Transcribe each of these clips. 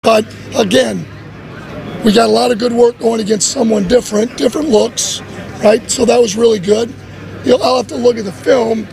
But again, we got a lot of good work going against someone different looks, right? So that was really good. I'll have to look at the film.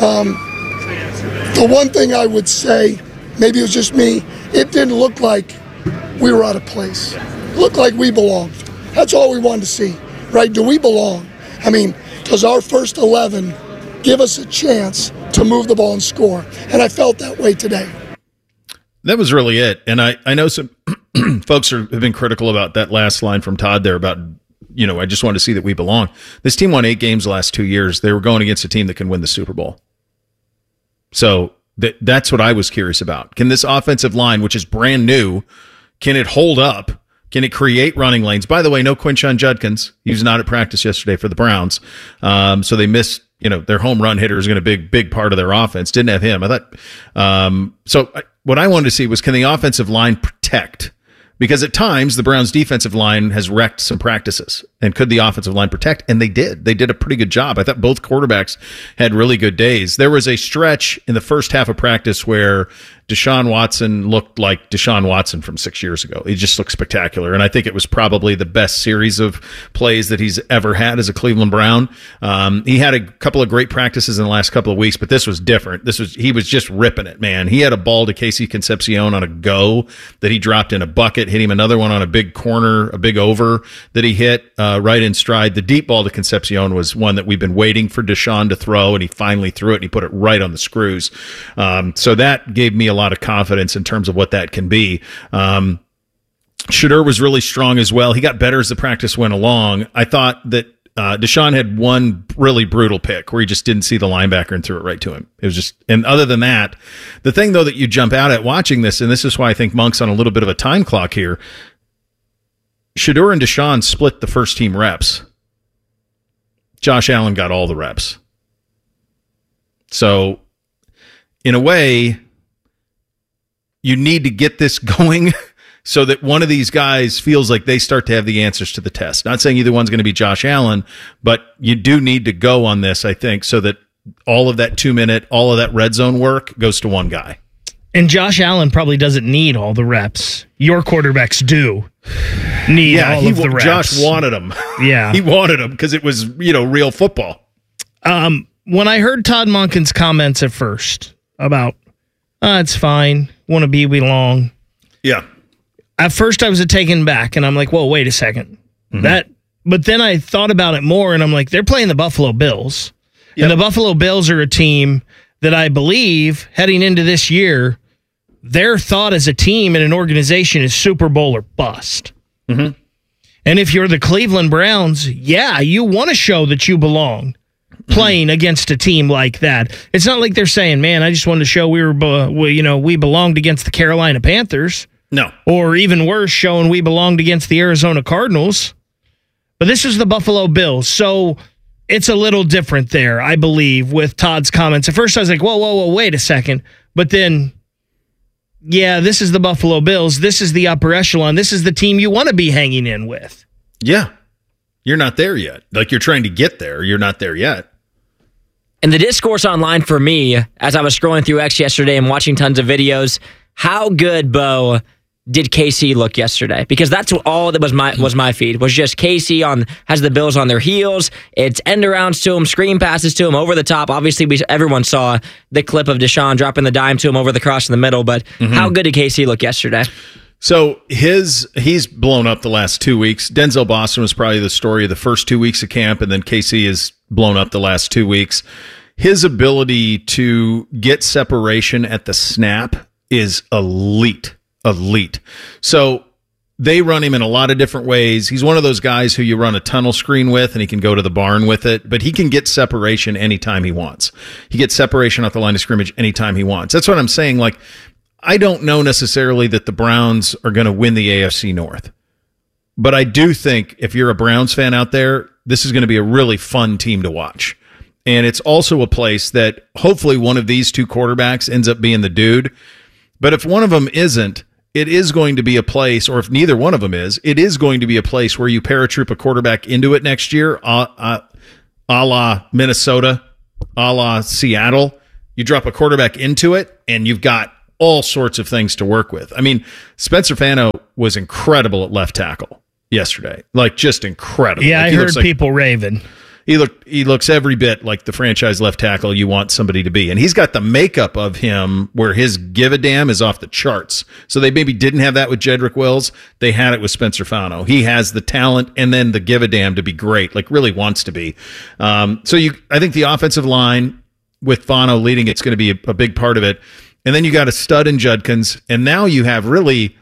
The one thing I would say, maybe it was just me, it didn't look like we were out of place. It looked like we belonged. That's all we wanted to see, right? Do we belong? I mean, does our first 11 give us a chance to move the ball and score? And I felt that way today. That was really it. And I know some folks have been critical about that last line from Todd there about, I just wanted to see that we belong. This team won 8 games the last 2 years. They were going against a team that can win the Super Bowl. So that's what I was curious about. Can this offensive line, which is brand new, can it hold up? Can it create running lanes? By the way, no Quinshon Judkins. He was not at practice yesterday for the Browns. So they missed, their home run hitter is going to be a big part of their offense. Didn't have him. I thought, what I wanted to see was, can the offensive line protect? Because at times the Browns defensive line has wrecked some practices, and could the offensive line protect? And they did. They did a pretty good job. I thought both quarterbacks had really good days. There was a stretch in the first half of practice where Deshaun Watson looked like Deshaun Watson from 6 years ago. He just looked spectacular. And I think it was probably the best series of plays that he's ever had as a Cleveland Brown. He had a couple of great practices in the last couple of weeks, but this was different. He was just ripping it, man. He had a ball to Casey Concepcion on a go that he dropped in a bucket, hit him another one on a big corner, a big over that he hit right in stride. The deep ball to Concepcion was one that we've been waiting for Deshaun to throw, and he finally threw it, and he put it right on the screws. So that gave me a lot of confidence in terms of what that can be. Shedeur was really strong as well. He got better as the practice went along. I thought that Deshaun had one really brutal pick where he just didn't see the linebacker and threw it right to him. It was just, and other than that, the thing though that you jump out at watching this, and this is why I think Monk's on a little bit of a time clock here, Shedeur and Deshaun split the first team reps. Josh Allen got all the reps. So in a way, you need to get this going so that one of these guys feels like they start to have the answers to the test. Not saying either one's going to be Josh Allen, but you do need to go on this, I think, so that all of that 2-minute, all of that red zone work goes to one guy. And Josh Allen probably doesn't need all the reps. Your quarterbacks do need all of the reps. Josh wanted them. Yeah. He wanted them because it was, real football. When I heard Todd Monken's comments at first about, it's fine, want to be, we belong. Yeah. At first I was taken back, and I'm like, whoa, wait a second. Mm-hmm. But then I thought about it more, and I'm like, they're playing the Buffalo Bills. Yep. And the Buffalo Bills are a team that I believe, heading into this year, their thought as a team and an organization is Super Bowl or bust. Mm-hmm. And if you're the Cleveland Browns, yeah, you want to show that you belong playing against a team like that. It's not like they're saying, man, I just wanted to show we belonged against the Carolina Panthers. No. Or even worse, showing we belonged against the Arizona Cardinals. But this is the Buffalo Bills. So it's a little different there, I believe, with Todd's comments. At first I was like, whoa, wait a second. But then, yeah, this is the Buffalo Bills. This is the upper echelon. This is the team you want to be hanging in with. Yeah. You're not there yet. Like, you're trying to get there. You're not there yet. And the discourse online for me, as I was scrolling through X yesterday and watching tons of videos, how good, Bo, did KC look yesterday? Because that's all that was my feed, was just KC has the Bills on their heels. It's end arounds to him, screen passes to him, over the top. Obviously, everyone saw the clip of Deshaun dropping the dime to him over the cross in the middle, but how good did KC look yesterday? So he's blown up the last 2 weeks. Denzel Boston was probably the story of the first 2 weeks of camp, and then KC has blown up the last 2 weeks. His ability to get separation at the snap is elite. So they run him in a lot of different ways. He's one of those guys who you run a tunnel screen with, and he can go to the barn with it, but he can get separation anytime he wants. He gets separation off the line of scrimmage anytime he wants. That's what I'm saying. Like, I don't know necessarily that the Browns are going to win the AFC North, but I do think if you're a Browns fan out there, this is going to be a really fun team to watch. And it's also a place that hopefully one of these two quarterbacks ends up being the dude. But if one of them isn't, it is going to be a place, or if neither one of them is, it is going to be a place where you paratroop a quarterback into it next year, a la Minnesota, a la Seattle. You drop a quarterback into it, and you've got all sorts of things to work with. I mean, Spencer Fano was incredible at left tackle yesterday, like just incredible. Yeah, like, I heard people raving. He looks every bit like the franchise left tackle you want somebody to be. And he's got the makeup of him where his give a damn is off the charts. So they maybe didn't have that with Jedrick Wills. They had it with Spencer Fano. He has the talent and then the give a damn to be great, like really wants to be. I think the offensive line with Fano leading, it's going to be a big part of it. And then you got a stud in Judkins. And now you have really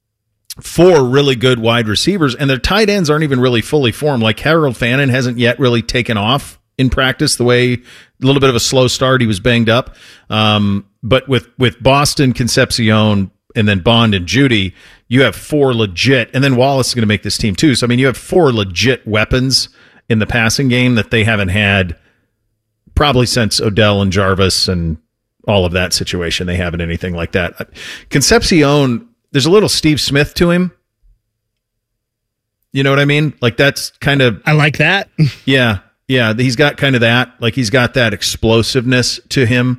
4 really good wide receivers, and their tight ends aren't even really fully formed. Like Harold Fannin hasn't yet really taken off in practice the way, a little bit of a slow start. He was banged up. But with Boston, Concepcion, and then Bond and Judy, you have 4 legit, and then Wallace is going to make this team too. So, I mean, you have 4 legit weapons in the passing game that they haven't had probably since Odell and Jarvis and all of that situation. They haven't anything like that. Concepcion, there's a little Steve Smith to him. You know what I mean? Like that's kind of... I like that. Yeah. He's got kind of that. Like he's got that explosiveness to him.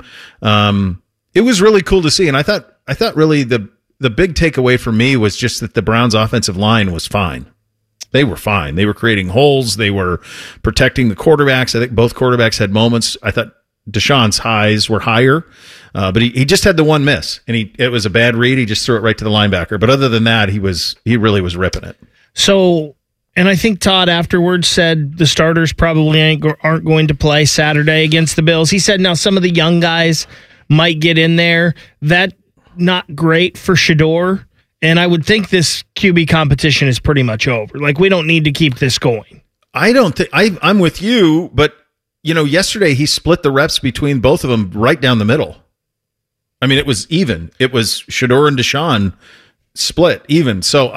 It was really cool to see. And I thought really the big takeaway for me was just that the Browns offensive line was fine. They were fine. They were creating holes. They were protecting the quarterbacks. I think both quarterbacks had moments. I thought Deshaun's highs were higher, but he just had the one miss, and it was a bad read. He just threw it right to the linebacker. But other than that, he really was ripping it. So, and I think Todd afterwards said the starters probably aren't going to play Saturday against the Bills. He said now some of the young guys might get in there. That not great for Shedeur, and I would think this QB competition is pretty much over. Like we don't need to keep this going. I don't think I'm with you, but. You know, yesterday he split the reps between both of them right down the middle. I mean, it was even. It was Shedeur and Deshaun split even. So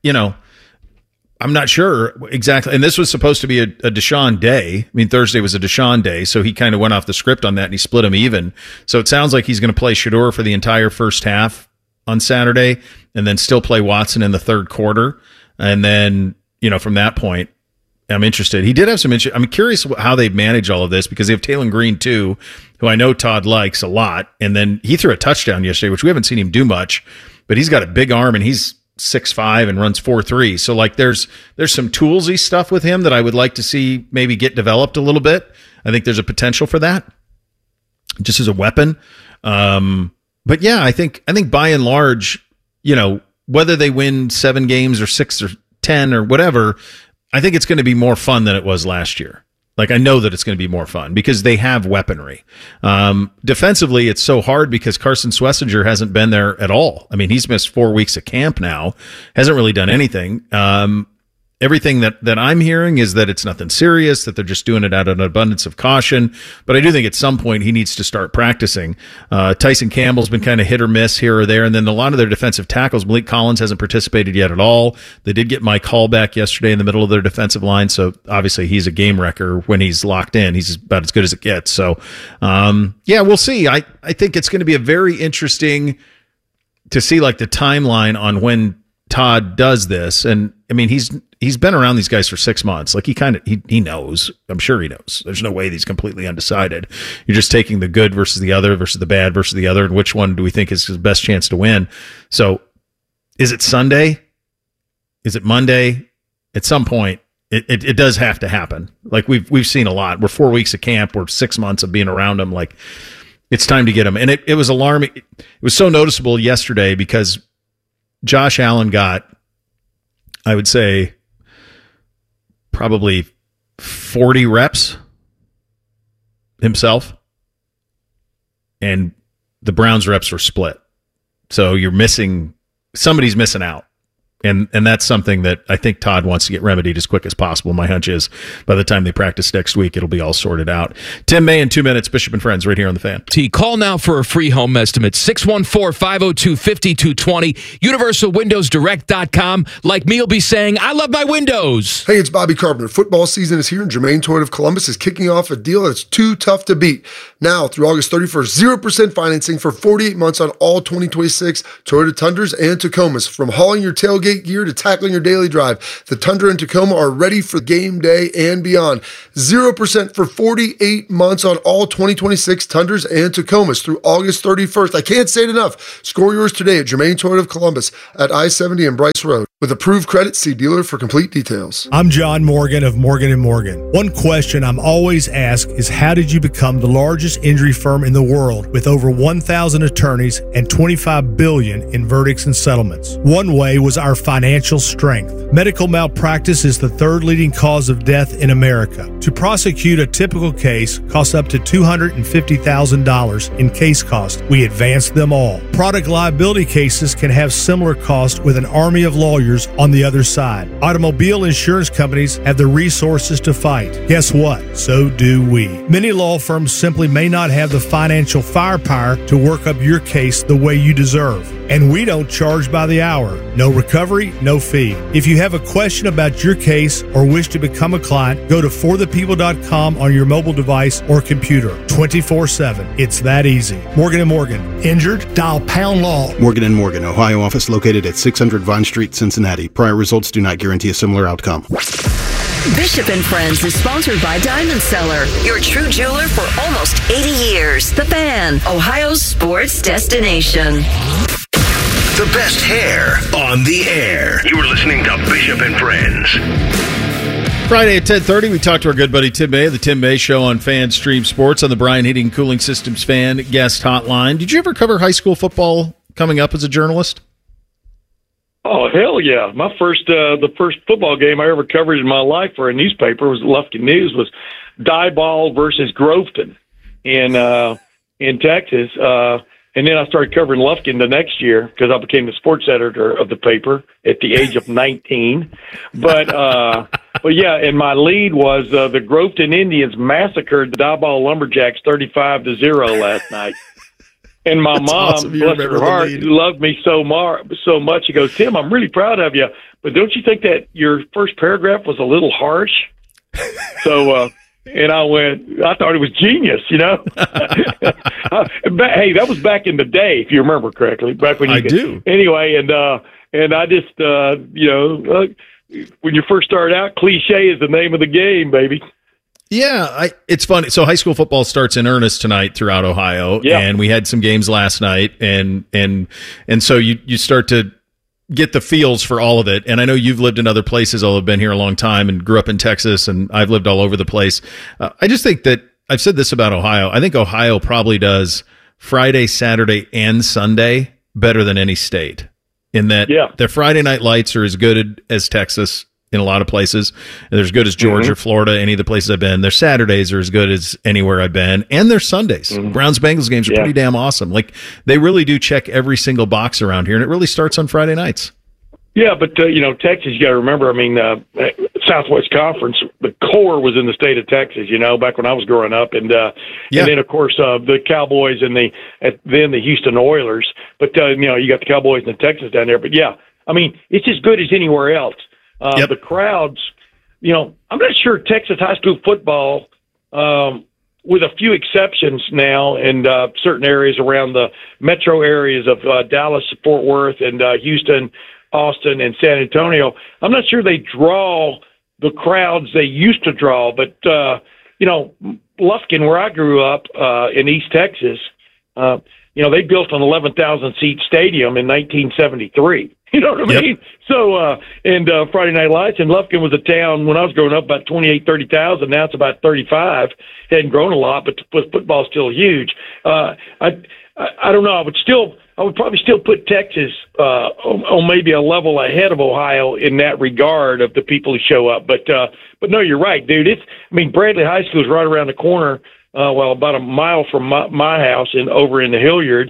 I'm not sure exactly. And this was supposed to be a Deshaun day. I mean, Thursday was a Deshaun day, so he kind of went off the script on that and he split them even. So it sounds like he's going to play Shedeur for the entire first half on Saturday and then still play Watson in the third quarter. And then, from that point, I'm interested. He did have some interest. I'm curious how they manage all of this because they have Taylor Green too, who I know Todd likes a lot. And then he threw a touchdown yesterday, which we haven't seen him do much, but he's got a big arm and he's 6'5" and runs 4.3. So like there's some toolsy stuff with him that I would like to see maybe get developed a little bit. I think there's a potential for that just as a weapon. But yeah, I think by and large, whether they win 7 games or 6 or 10 or whatever, I think it's going to be more fun than it was last year. Like, I know that it's going to be more fun because they have weaponry. Defensively, it's so hard because Carson Schlesinger hasn't been there at all. I mean, he's missed 4 weeks of camp now, hasn't really done anything. Everything that I'm hearing is that it's nothing serious, that they're just doing it out of an abundance of caution. But I do think at some point he needs to start practicing. Tyson Campbell's been kind of hit or miss here or there. And then a lot of their defensive tackles, Malik Collins hasn't participated yet at all. They did get Mike Hall back yesterday in the middle of their defensive line. So obviously he's a game wrecker when he's locked in. He's about as good as it gets. So, we'll see. I think it's going to be a very interesting to see like the timeline on when Todd does this. And I mean, he's been around these guys for 6 months. Like he knows. I'm sure he knows. There's no way he's completely undecided. You're just taking the good versus the other versus the bad versus the other. And which one do we think is his best chance to win? So is it Sunday? Is it Monday? At some point, it does have to happen. Like we've seen a lot. We're 4 weeks of camp. We're 6 months of being around them. Like it's time to get them. And it was alarming. It was so noticeable yesterday because Josh Allen got, I would say, probably 40 reps himself, and the Browns reps were split. So somebody's missing out. And that's something that I think Todd wants to get remedied as quick as possible. My hunch is by the time they practice next week, it'll be all sorted out. Tim May in 2 minutes, Bishop and Friends, right here on The Fan. Call now for a free home estimate, 614-502-5220, universalwindowsdirect.com. Like me will be saying, I love my windows. Hey, it's Bobby Carpenter. Football season is here, and Germain Toyota of Columbus is kicking off a deal that's too tough to beat. Now, through August 31st, 0% financing for 48 months on all 2026 Toyota Tundras and Tacomas. From hauling your tailgate tailgate gear to tackling your daily drive, the Tundra and Tacoma are ready for game day and beyond. 0% for 48 months on all 2026 Tundras and Tacomas through August 31st. I can't say it enough. Score yours today at Germain Toyota of Columbus at I-70 and Bryce Road. With approved credit, see dealer for complete details. I'm John Morgan of Morgan & Morgan. One question I'm always asked is, how did you become the largest injury firm in the world with over 1,000 attorneys and $25 billion in verdicts and settlements? One way was our financial strength. Medical malpractice is the third leading cause of death in America. To prosecute a typical case costs up to $250,000 in case costs. We advance them all. Product liability cases can have similar costs with an army of lawyers on the other side. Automobile insurance companies have the resources to fight. Guess what? So do we. Many law firms simply may not have the financial firepower to work up your case the way you deserve. And we don't charge by the hour. No recovery, no fee. If you have a question about your case or wish to become a client, go to forthepeople.com on your mobile device or computer 24/7. It's that easy. Morgan & Morgan. Injured? Dial pound law. Morgan & Morgan, Ohio office located at 600 Vine Street, Cincinnati. Prior results do not guarantee a similar outcome. Bishop and Friends is sponsored by Diamond Seller, your true jeweler for almost 80 years. The Fan, Ohio's sports destination. The best hair on the air. You are listening to Bishop and Friends. Friday at 10:30, we talked to our good buddy Tim May of the Tim May Show on Fan Stream Sports on the Brian Heating Cooling Systems Fan Guest Hotline. Did you ever cover high school football coming up as a journalist? Oh, hell yeah. My the first football game I ever covered in my life for a newspaper was Lufkin News, was Diboll versus Groveton in Texas. And then I started covering Lufkin the next year because I became the sports editor of the paper at the age of 19. But yeah, and my lead was the Groveton Indians massacred the Diboll Lumberjacks 35-0 last night. And my mom, awesome. bless her heart, loved me so much. She goes, Tim, I'm really proud of you, but don't you think that your first paragraph was a little harsh? So, and I thought it was genius, you know. Hey, that was back in the day, if you remember correctly. Back when you do. Anyway, and I just, when you first start out, cliche is the name of the game, baby. Yeah, it's funny. So high school football starts in earnest tonight throughout Ohio, and we had some games last night, and so you start to get the feels for all of it. And I know you've lived in other places. I've been here a long time and grew up in Texas, and I've lived all over the place. I just think that I've said this about Ohio. I think Ohio probably does Friday, Saturday, and Sunday better than any state. In that their Friday night lights are as good as Texas in a lot of places. They're as good as Georgia, Florida, any of the places I've been. Their Saturdays are as good as anywhere I've been. And their Sundays. Browns-Bengals games are pretty damn awesome. Like, they really do check every single box around here, and it really starts on Friday nights. Yeah, but, Texas, you got to remember, Southwest Conference, the core was in the state of Texas, back when I was growing up. And then, of course, the Cowboys and then the Houston Oilers. But, you got the Cowboys and the Texans down there. But, it's as good as anywhere else. The crowds, I'm not sure Texas high school football, with a few exceptions now in certain areas around the metro areas of Dallas, Fort Worth, and Houston, Austin, and San Antonio, I'm not sure they draw the crowds they used to draw. But, Lufkin, where I grew up in East Texas, they built an 11,000-seat stadium in 1973. You know what I mean? So, Friday Night Lights, and Lufkin was a town, when I was growing up, about 28, 30,000. Now it's about 35. It hadn't grown a lot, but football's still huge. I don't know. I would probably still put Texas on maybe a level ahead of Ohio in that regard of the people who show up. But no, you're right, dude. Bradley High School is right around the corner, about a mile from my house and over in the Hilliard.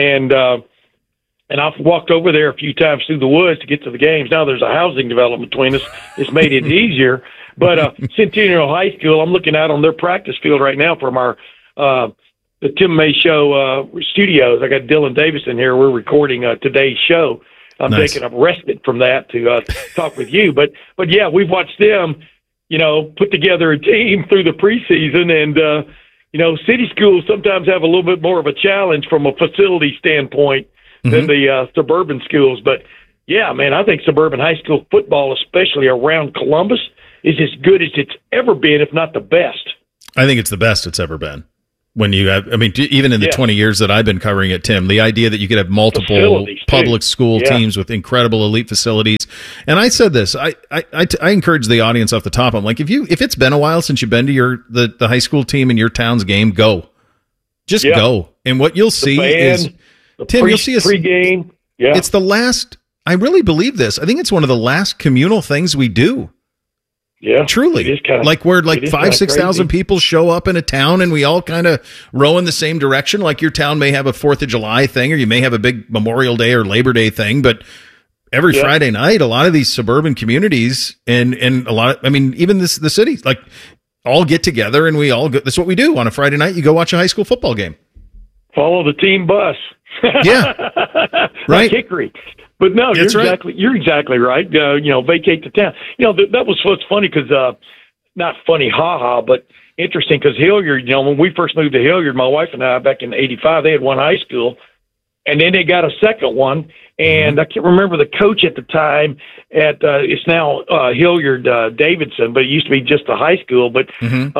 And I've walked over there a few times through the woods to get to the games. Now there's a housing development between us. It's made it easier. But Centennial High School, I'm looking out on their practice field right now from our the Tim May Show studios. I got Dylan Davis in here. We're recording today's show. I'm taking a respite from that to talk with you. But yeah, we've watched them, put together a team through the preseason. And, city schools sometimes have a little bit more of a challenge from a facility standpoint than the suburban schools. But, Yeah, man, I think suburban high school football, especially around Columbus, is as good as it's ever been, if not the best. I think it's the best it's ever been. When you have, I mean, even in the 20 years that I've been covering it, Tim, the idea that you could have multiple public school teams with incredible elite facilities. And I said this, I encourage the audience off the top. I'm like, if it's been a while since you've been to the high school team in your town's game, go. Just go. And what you'll see is, Tim, you'll see pregame. Yeah. It's the last, I really believe this. I think it's one of the last communal things we do. Yeah, truly. Like where 5,000-6,000 people show up in a town and we all kind of row in the same direction. Like your town may have a 4th of July thing, or you may have a big Memorial Day or Labor Day thing, but every Friday night, a lot of these suburban communities and a lot of, I mean, even the cities, like all get together and we all go. That's what we do on a Friday night. You go watch a high school football game. Follow the team bus. Yeah. Right. Like Hickory. But no, you're exactly right. Vacate the town. That was what's funny because not funny, but interesting because Hilliard. When we first moved to Hilliard, my wife and I back in '85, they had one high school, and then they got a second one. And I can't remember the coach at the time. It's now Hilliard Davidson, but it used to be just a high school. But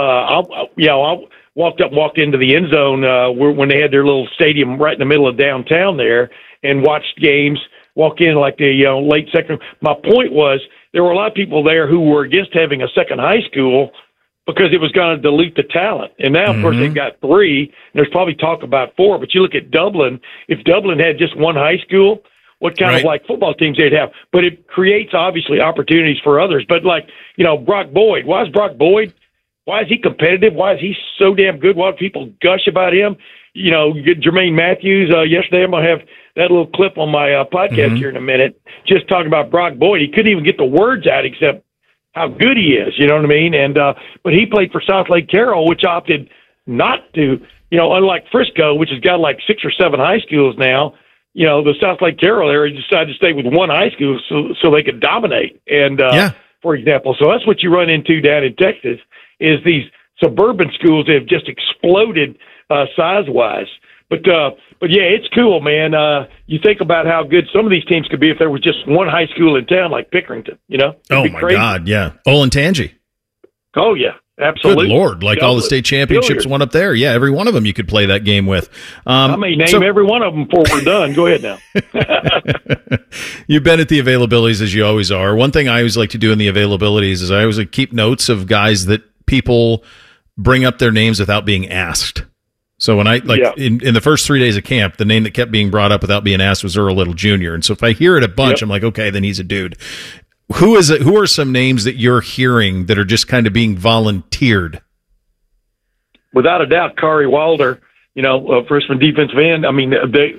I walked into the end zone when they had their little stadium right in the middle of downtown there, and watched games. Walk in like the late second. My point was there were a lot of people there who were against having a second high school because it was going to dilute the talent. And now, of course, they've got 3. And there's probably talk about 4. But you look at Dublin. If Dublin had just one high school, what kind of like football teams they'd have? But it creates obviously opportunities for others. But Brock Boyd. Why is Brock Boyd? Why is he competitive? Why is he so damn good? Why do people gush about him? You get Jermaine Matthews. Yesterday, I'm going to have that little clip on my podcast here in a minute, just talking about Brock Boyd. He couldn't even get the words out except how good he is, you know what I mean? And but he played for South Lake Carroll, which opted not to, unlike Frisco, which has got like 6 or 7 high schools now, the South Lake Carroll area decided to stay with one high school so they could dominate. And, for example, so that's what you run into down in Texas is these suburban schools that have just exploded size-wise. But yeah, it's cool, man. You think about how good some of these teams could be if there was just one high school in town like Pickerington, Oh, my God, yeah. Olentangy. Oh, yeah, absolutely. Good Lord, like all the state championships won up there. Yeah, every one of them you could play that game with. I may name every one of them before we're done. Go ahead now. You've been at the availabilities as you always are. One thing I always like to do in the availabilities is I always keep notes of guys that people bring up their names without being asked. So when in the first 3 days of camp, the name that kept being brought up without being asked was Earl Little Jr. And so if I hear it a bunch, I'm like, okay, then he's a dude. Who are some names that you're hearing that are just kind of being volunteered? Without a doubt, Kari Wilder, freshman defensive end. I mean,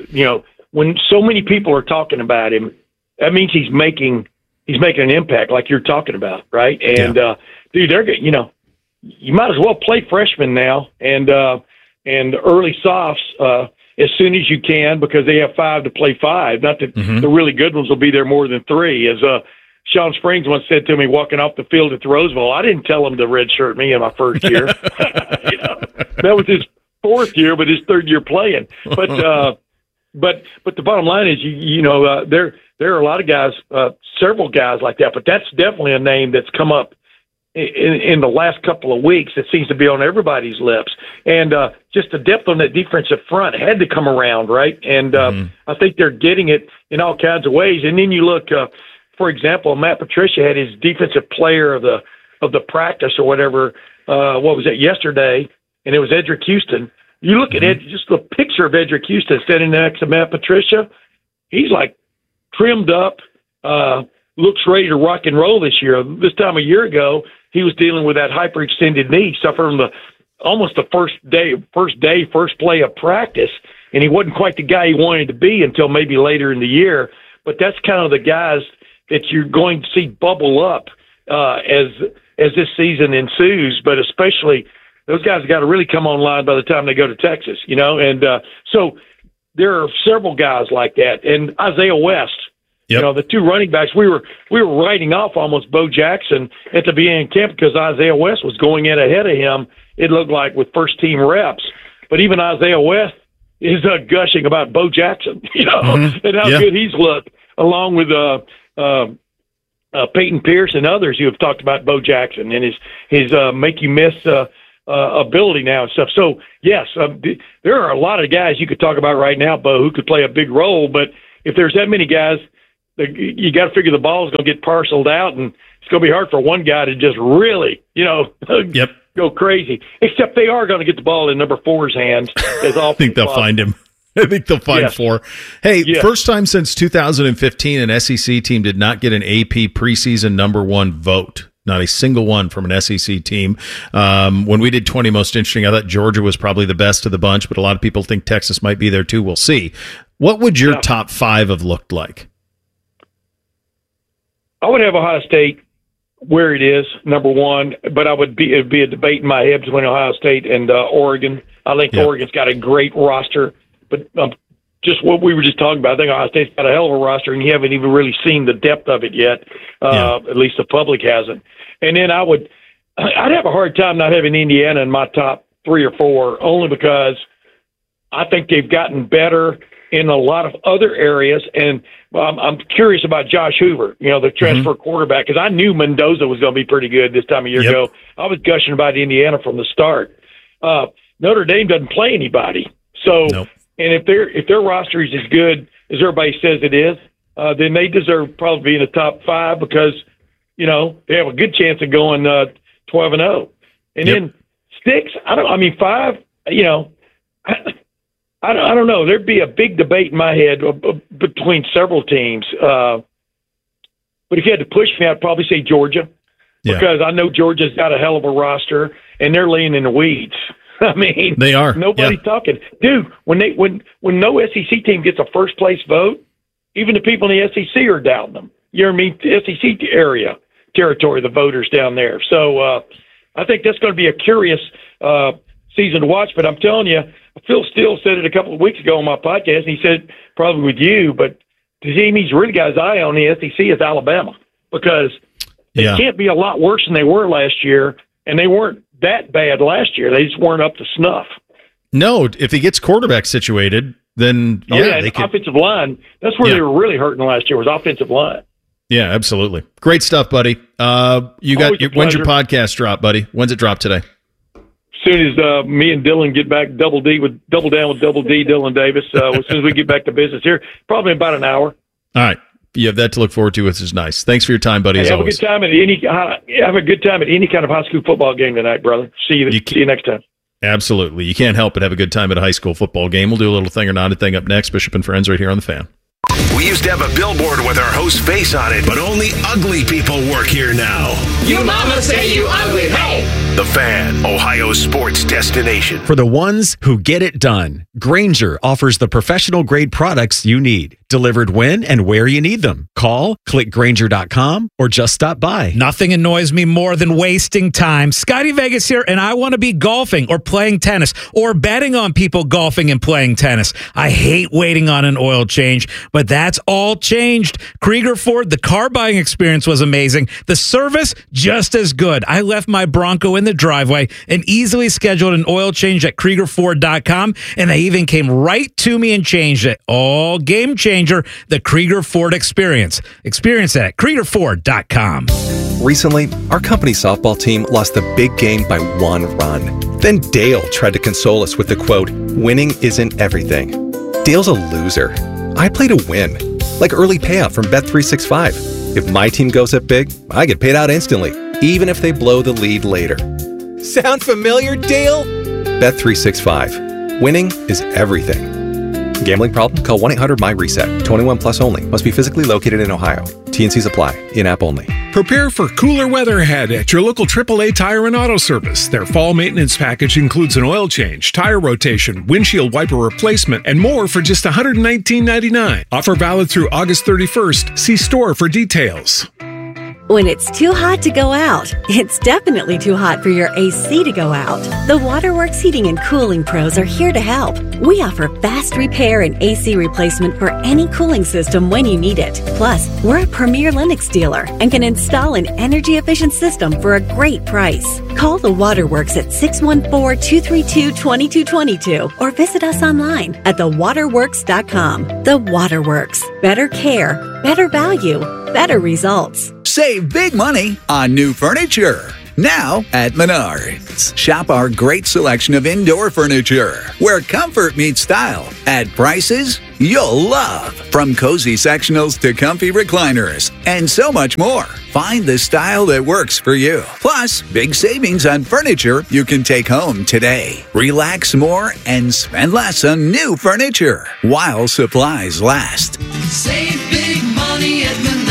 when so many people are talking about him, that means he's making an impact like you're talking about, right? And dude, they're good. You might as well play freshmen now and early softs as soon as you can because they have 5 to play 5. Not that the really good ones will be there more than 3. As Sean Springs once said to me walking off the field at the Rose Bowl, I didn't tell him to redshirt me in my first year. That was his 4th year, but his 3rd year playing. But the bottom line is, there are a lot of guys, several guys like that. But that's definitely a name that's come up in the last couple of weeks that seems to be on everybody's lips. And just the depth on that defensive front had to come around, right? And I think they're getting it in all kinds of ways. And then you look, for example, Matt Patricia had his defensive player of the practice or whatever, what was it, yesterday, and it was Edric Houston. You look at just the picture of Edric Houston standing next to Matt Patricia, he's like trimmed up, looks ready to rock and roll this year. This time a year ago, he was dealing with that hyperextended knee, suffered from almost the first play of practice, and he wasn't quite the guy he wanted to be until maybe later in the year. But that's kind of the guys that you're going to see bubble up as this season ensues. But especially those guys have got to really come online by the time they go to Texas, And so there are several guys like that, and Isaiah West. Yep. The 2 running backs, we were writing off almost Bo Jackson at the beginning of camp because Isaiah West was going in ahead of him, it looked like, with first-team reps. But even Isaiah West is gushing about Bo Jackson, and how good he's looked. along with Peyton Pierce and others who have talked about Bo Jackson and his make you miss ability now and stuff. So yes, there are a lot of guys you could talk about right now, Bo, who could play a big role. But if there's that many guys, you got to figure the ball is going to get parceled out, and it's going to be hard for one guy to just really, go crazy. Except they are going to get the ball in number 4's hands. I think they'll find him. I think they'll find 4. Hey, first time since 2015, an SEC team did not get an AP preseason number 1 vote. Not a single one from an SEC team. When we did 20 most interesting, I thought Georgia was probably the best of the bunch, but a lot of people think Texas might be there too. We'll see. What would your top 5 have looked like? I would have Ohio State where it is, number 1, but it'd be a debate in my head between Ohio State and Oregon. I think Oregon's got a great roster, but just what we were just talking about, I think Ohio State's got a hell of a roster, and you haven't even really seen the depth of it yet. At least the public hasn't. And then I'd have a hard time not having Indiana in my top 3 or 4, only because I think they've gotten better in a lot of other areas. And I'm curious about Josh Hoover, the transfer quarterback, because I knew Mendoza was going to be pretty good this time of year ago. I was gushing about Indiana from the start. Notre Dame doesn't play anybody. So, and if their roster is as good as everybody says it is, then they deserve probably to be in the top 5 because, they have a good chance of going 12-0. And then 6, 5, I don't know. There'd be a big debate in my head between several teams. But if you had to push me, I'd probably say Georgia because I know Georgia's got a hell of a roster, and they're laying in the weeds. I mean, they are. Nobody's talking. Dude, when no SEC team gets a first-place vote, even the people in the SEC are doubting them. You know what I mean? The SEC area, territory, the voters down there. So I think that's going to be a curious season to watch. But I'm telling you, Phil Steele said it a couple of weeks ago on my podcast, and he said probably with you, but the team he's really got his eye on the SEC is Alabama because they can't be a lot worse than they were last year, and they weren't that bad last year. They just weren't up to snuff. No, if he gets quarterback situated, then they could. Offensive line. That's where they were really hurting last year was offensive line. Yeah, absolutely. Great stuff, buddy. When's your podcast drop, buddy? When's it drop today? As soon as me and Dylan get back, Double Down with Double D, Dylan Davis. As soon as we get back to business here, probably in about an hour. All right, you have that to look forward to, which is nice. Thanks for your time, buddy. Have a good time at any kind of high school football game tonight, brother. See you next time. Absolutely, you can't help but have a good time at a high school football game. We'll do a little thing or not a thing up next. Bishop and Friends right here on the Fan. We used to have a billboard with our host's face on it, but only ugly people work here now. You mama say you ugly, hey! The Fan, Ohio's sports destination. For the ones who get it done, Grainger offers the professional-grade products you need, delivered when and where you need them. Call, click Grainger.com, or just stop by. Nothing annoys me more than wasting time. Scotty Vegas here, and I want to be golfing or playing tennis or betting on people golfing and playing tennis. I hate waiting on an oil change, but that's all changed. Krieger Ford, the car buying experience was amazing. The service, just as good. I left my Bronco in the driveway and easily scheduled an oil change at KriegerFord.com, and they even came right to me and changed it. All game changer, the Krieger Ford experience. Experience it at KriegerFord.com. Recently, our company softball team lost the big game by 1 run. Then Dale tried to console us with the quote, "Winning isn't everything." Dale's a loser. I play to win, like early payout from Bet365. If my team goes up big, I get paid out instantly, even if they blow the lead later. Sound familiar, Dale? Bet365. Winning is everything. Gambling problem? Call 1-800-MY-RESET. 21 plus only. Must be physically located in Ohio. T&Cs apply. In-app only. Prepare for cooler weather ahead at your local AAA Tire and Auto Service. Their fall maintenance package includes an oil change, tire rotation, windshield wiper replacement, and more for just $119.99. Offer valid through August 31st. See store for details. When it's too hot to go out, it's definitely too hot for your AC to go out. The Waterworks Heating and Cooling Pros are here to help. We offer fast repair and AC replacement for any cooling system when you need it. Plus, we're a premier Lennox dealer and can install an energy-efficient system for a great price. Call the Waterworks at 614-232-2222 or visit us online at thewaterworks.com. The Waterworks. Better care, better value, better results. Save big money on new furniture. Now at Menards. Shop our great selection of indoor furniture, where comfort meets style, at prices you'll love. From cozy sectionals to comfy recliners, and so much more. Find the style that works for you. Plus, big savings on furniture you can take home today. Relax more and spend less on new furniture while supplies last. Save big money at Menards.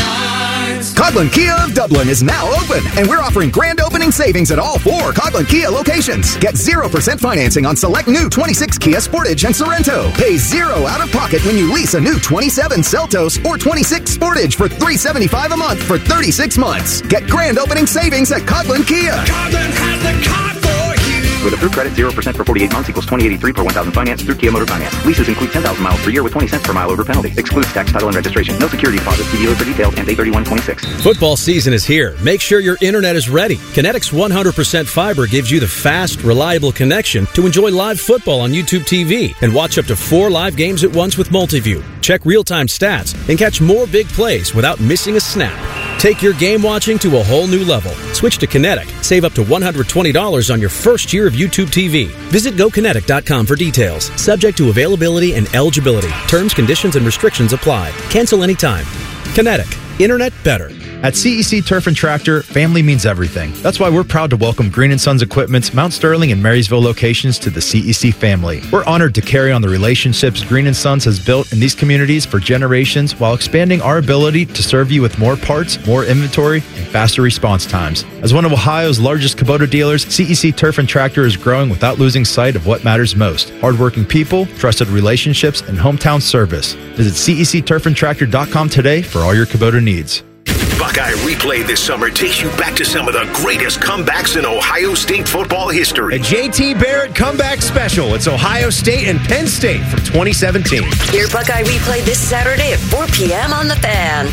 Coghlan Kia of Dublin is now open, and we're offering grand opening savings at all 4 Coghlan Kia locations. Get 0% financing on select new 26 Kia Sportage and Sorrento. Pay 0 out of pocket when you lease a new 27 Seltos or 26 Sportage for $375 a month for 36 months. Get grand opening savings at Coghlan Kia. Coghlan has the car for you. With approved credit, 0% for 48 months equals $20.83 per 1,000 finance through Kia Motor Finance. Leases include 10,000 miles per year with 20 cents per mile over penalty. Excludes tax, title, and registration. No security deposit. See dealer for details and A3126. Football season is here. Make sure your internet is ready. Kinetic's 100% fiber gives you the fast, reliable connection to enjoy live football on YouTube TV and watch up to 4 live games at once with Multiview. Check real-time stats and catch more big plays without missing a snap. Take your game watching to a whole new level. Switch to Kinetic. Save up to $120 on your first year of YouTube TV. Visit GoKinetic.com for details. Subject to availability and eligibility. Terms, conditions, and restrictions apply. Cancel anytime. Kinetic. Internet better. At CEC Turf and Tractor, family means everything. That's why we're proud to welcome Green & Sons Equipment's Mount Sterling and Marysville locations to the CEC family. We're honored to carry on the relationships Green & Sons has built in these communities for generations while expanding our ability to serve you with more parts, more inventory, and faster response times. As one of Ohio's largest Kubota dealers, CEC Turf and Tractor is growing without losing sight of what matters most. Hardworking people, trusted relationships, and hometown service. Visit CECTurfandTractor.com today for all your Kubota needs. Buckeye Replay this summer takes you back to some of the greatest comebacks in Ohio State football history. A JT Barrett comeback special. It's Ohio State and Penn State from 2017. Hear Buckeye Replay this Saturday at 4 p.m. on The Fan.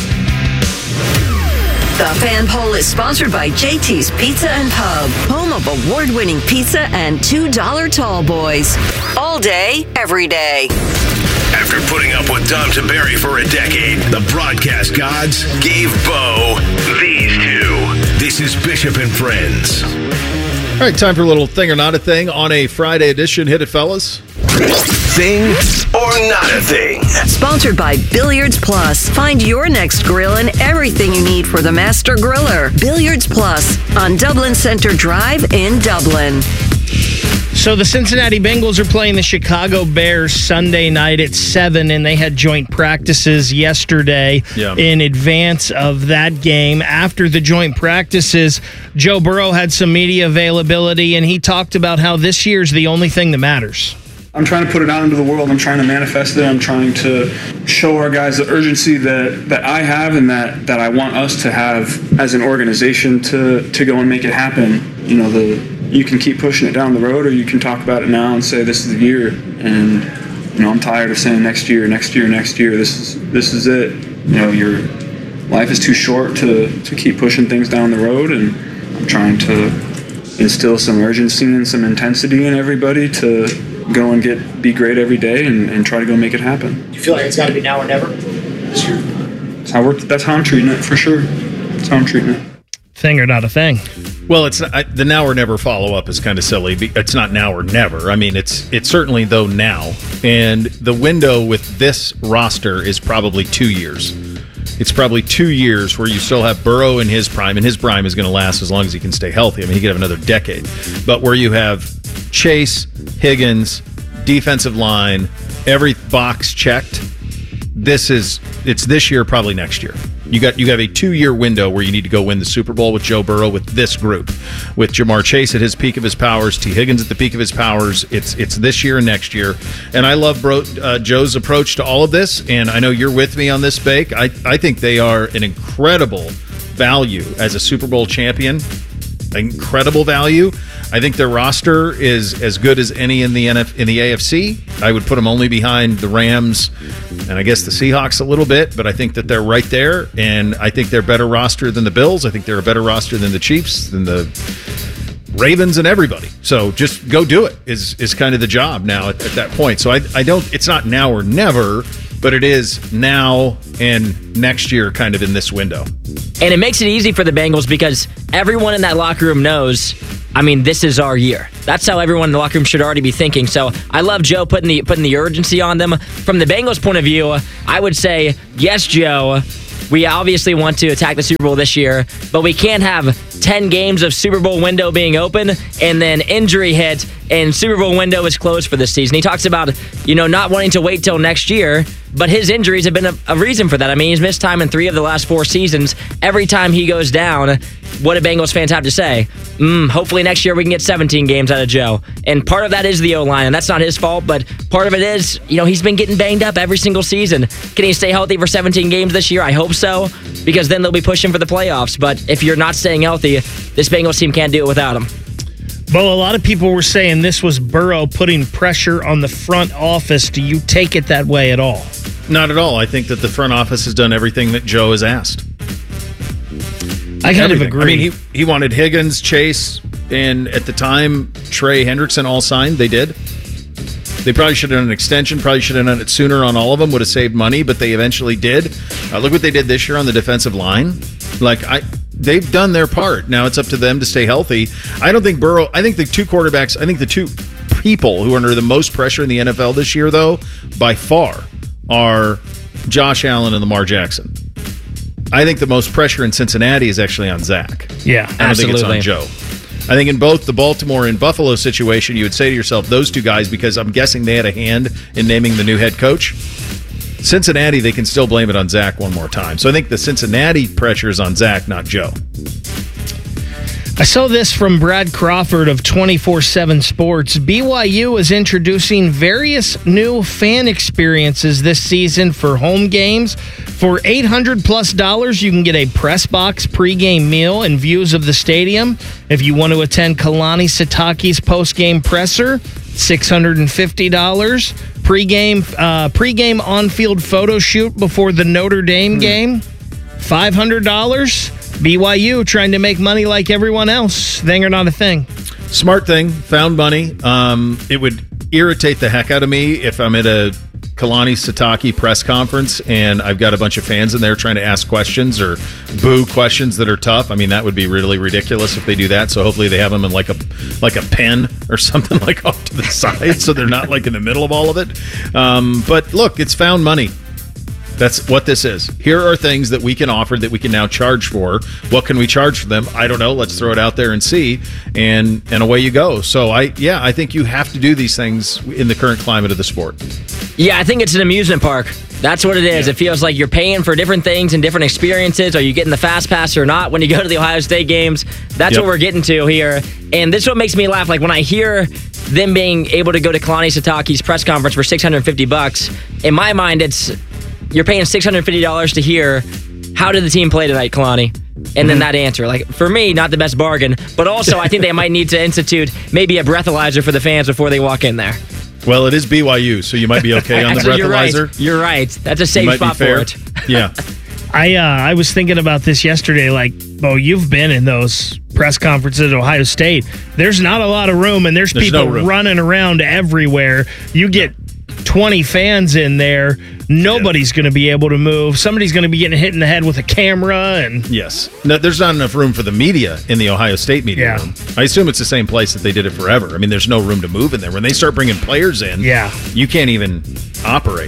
The Fan Poll is sponsored by JT's Pizza and Pub, home of award-winning pizza and $2 tall boys. All day, every day. After putting up with Dom Tiberi for a decade, the broadcast gods gave Bo these two. This is Bishop and Friends. All right, time for a little thing or not a thing on a Friday edition. Hit it, fellas. Thing or not a thing. Sponsored by Billiards Plus. Find your next grill and everything you need for the Master Griller. Billiards Plus on Dublin Center Drive in Dublin. So the Cincinnati Bengals are playing the Chicago Bears Sunday night at 7, and they had joint practices yesterday in advance of that game. After the joint practices, Joe Burrow had some media availability, and he talked about how this year's the only thing that matters. I'm trying to put it out into the world. I'm trying to manifest it. I'm trying to show our guys the urgency that I have and that I want us to have as an organization to go and make it happen. You know, you can keep pushing it down the road, or you can talk about it now and say this is the year. And you know, I'm tired of saying next year. This is it. You know, your life is too short to keep pushing things down the road, and I'm trying to instill some urgency and some intensity in everybody to go and be great every day and try to go make it happen. You feel like it's got to be now or never this year? That's how I'm treating it, for sure. That's how I'm treating it. Thing or not a thing? Well, it's the now or never follow-up is kind of silly. It's not now or never. I mean, it's certainly, though, now. And the window with this roster is probably 2 years. It's probably 2 years where you still have Burrow in his prime, and his prime is going to last as long as he can stay healthy. I mean, he could have another decade. But where you have Chase, Higgins, defensive line, every box checked, it's this year, probably next year. You have a 2-year window where you need to go win the Super Bowl with Joe Burrow with this group, with Jamar Chase at his peak of his powers, T. Higgins at the peak of his powers. It's this year and next year, and I love Joe's approach to all of this. And I know you're with me on this, Bake. I think they are an incredible value as a Super Bowl champion. Incredible value. I think their roster is as good as any in the AFC. I would put them only behind the Rams and I guess the Seahawks a little bit, but I think that they're right there, and I think they're a better roster than the Bills. I think they're a better roster than the Chiefs, than the Ravens, and everybody. So just go do it is kind of the job now at that point. So I don't. It's not now or never, but it is now and next year, kind of in this window. And it makes it easy for the Bengals because everyone in that locker room knows, I mean, this is our year. That's how everyone in the locker room should already be thinking. So I love Joe putting the urgency on them. From the Bengals' point of view, I would say, yes, Joe, we obviously want to attack the Super Bowl this year, but we can't have 10 games of Super Bowl window being open and then injury hit and Super Bowl window is closed for this season. He talks about, not wanting to wait till next year, but his injuries have been a reason for that. I mean, he's missed time in 3 of the last 4 seasons. Every time he goes down, what do Bengals fans have to say? Hopefully next year we can get 17 games out of Joe. And part of that is the O-line, and that's not his fault, but part of it is, he's been getting banged up every single season. Can he stay healthy for 17 games this year? I hope so, because then they'll be pushing for the playoffs. But if you're not staying healthy, this Bengals team can't do it without him. Well, a lot of people were saying this was Burrow putting pressure on the front office. Do you take it that way at all? Not at all. I think that the front office has done everything that Joe has asked. I kind of agree. I mean, he wanted Higgins, Chase, and at the time, Trey Hendrickson all signed. They did. They probably should have done an extension, probably should have done it sooner on all of them, would have saved money, but they eventually did. Look what they did this year on the defensive line. They've done their part. Now it's up to them to stay healthy. I don't think Burrow, I think the 2 quarterbacks, I think the 2 people who are under the most pressure in the NFL this year, though, by far, are Josh Allen and Lamar Jackson. I think the most pressure in Cincinnati is actually on Zach. Yeah, I don't think it's on Joe. I think in both the Baltimore and Buffalo situation, you would say to yourself, those 2 guys, because I'm guessing they had a hand in naming the new head coach. Cincinnati, they can still blame it on Zach one more time. So I think the Cincinnati pressure is on Zach, not Joe. I saw this from Brad Crawford of 24/7 Sports. BYU is introducing various new fan experiences this season for home games. For $800+ you can get a press box pregame meal and views of the stadium. If you want to attend Kalani Sitake's postgame presser, $650. Pregame on-field photo shoot before the Notre Dame game, $500. BYU trying to make money like everyone else. Thing or not a thing? Smart thing. Found money. It would irritate the heck out of me if I'm at a Kalani Sitake press conference and I've got a bunch of fans in there trying to ask questions or boo questions that are tough. I mean, that would be really ridiculous if they do that. So hopefully they have them in like a pen or something like off to the side so they're not like in the middle of all of it. But look, it's found money. That's what this is. Here are things that we can offer that we can now charge for. What can we charge for them? I don't know. Let's throw it out there and see. And away you go. So I think you have to do these things in the current climate of the sport. Yeah, I think it's an amusement park. That's what it is. Yeah. It feels like you're paying for different things and different experiences. Are you getting the fast pass or not when you go to the Ohio State games? That's what we're getting to here. And this is what makes me laugh. Like when I hear them being able to go to Kalani Sitake's press conference for $650, in my mind it's you're paying $650 to hear, how did the team play tonight, Kalani? And then that answer. Like, for me, not the best bargain. But also, I think they might need to institute maybe a breathalyzer for the fans before they walk in there. Well, it is BYU, so you might be okay on the breathalyzer. You're right. That's a safe spot for it. Yeah. I was thinking about this yesterday. Like, Bo, you've been in those press conferences at Ohio State. There's not a lot of room, and there's people running around everywhere. You get 20 fans in there, nobody's going to be able to move. Somebody's going to be getting hit in the head with a camera. And yes. No, there's not enough room for the media in the Ohio State media room. I assume it's the same place that they did it forever. I mean, there's no room to move in there. When they start bringing players in, you can't even operate.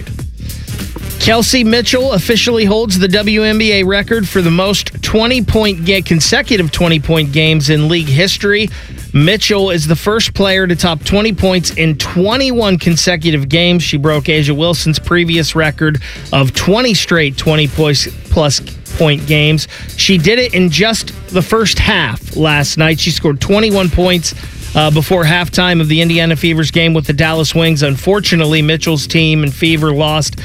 Kelsey Mitchell officially holds the WNBA record for the most consecutive 20-point games in league history. Mitchell is the first player to top 20 points in 21 consecutive games. She broke Asia Wilson's previous record of 20 straight 20-plus point games. She did it in just the first half last night. She scored 21 points before halftime of the Indiana Fever's game with the Dallas Wings. Unfortunately, Mitchell's team and Fever lost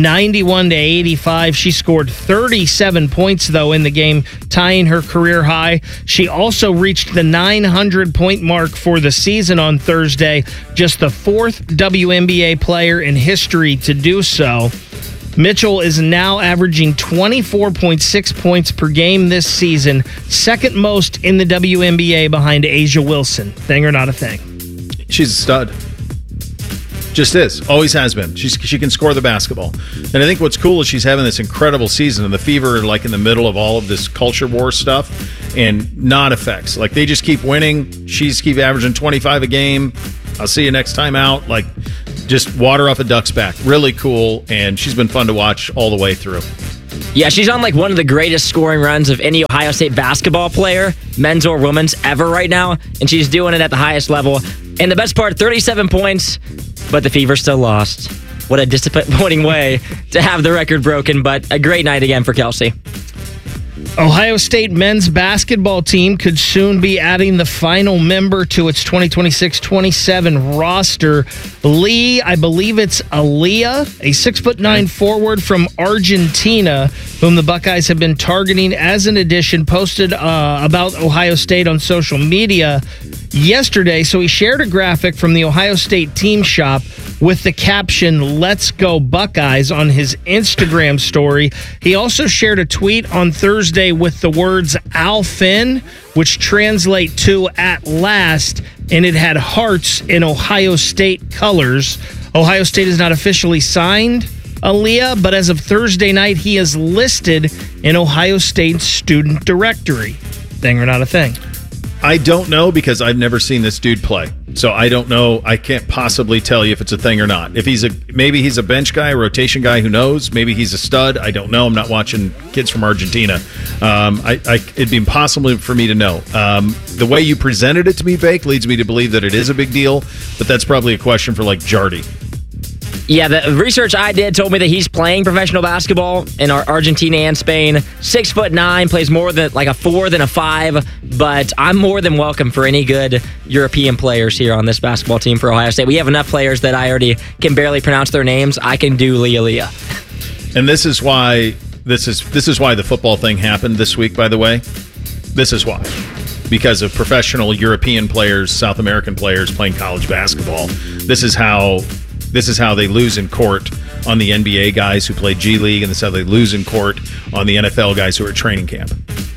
91-85. She scored 37 points, though, in the game, tying her career high. She also reached the 900-point mark for the season on Thursday, just the fourth WNBA player in history to do so. Mitchell is now averaging 24.6 points per game this season, second most in the WNBA behind Asia Wilson. Thing or not a thing? She's a stud. Just is. Always has been. She can score the basketball. And I think what's cool is she's having this incredible season, and the Fever are like in the middle of all of this culture war stuff and not effects. Like, they just keep winning. She's keep averaging 25 a game. I'll see you next time out. Like, just water off a duck's back. Really cool, and she's been fun to watch all the way through. Yeah, she's on like one of the greatest scoring runs of any Ohio State basketball player, men's or women's, ever right now, and she's doing it at the highest level. And the best part, 37 points, but the Fever still lost. What a disappointing way to have the record broken, but a great night again for Kelsey. Ohio State men's basketball team could soon be adding the final member to its 2026-27 roster. Lee, I believe it's Aaliyah, a 6'9" forward from Argentina, whom the Buckeyes have been targeting as an addition, posted about Ohio State on social media yesterday. So he shared a graphic from the Ohio State team shop with the caption, "Let's go Buckeyes," on his Instagram story. He also shared a tweet on Thursday with the words "Al Finn," which translate to "at last," and it had hearts in Ohio State colors. Ohio State is not officially signed Aaliyah, but as of Thursday night, he is listed in Ohio State's student directory. Thing or not a thing? I don't know, because I've never seen this dude play. So I don't know. I can't possibly tell you if it's a thing or not. If maybe he's a bench guy, a rotation guy, who knows? Maybe he's a stud. I don't know. I'm not watching kids from Argentina. It'd be impossible for me to know. The way you presented it to me, Fake, leads me to believe that it is a big deal, but that's probably a question for like Jardy. Yeah, the research I did told me that he's playing professional basketball in Argentina and Spain. 6'9", plays more than like a 4 than a 5, but I'm more than welcome for any good European players here on this basketball team for Ohio State. We have enough players that I already can barely pronounce their names. I can do Leah. And this is why the football thing happened this week, by the way. This is why. Because of professional European players, South American players playing college basketball. This is how they lose in court on the NBA guys who play G League, and this is how they lose in court on the NFL guys who are at training camp.